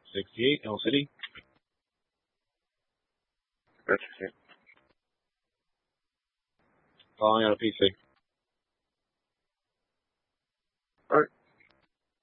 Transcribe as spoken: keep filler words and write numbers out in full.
sixty-eight, L City. Gotcha. Calling out a P C.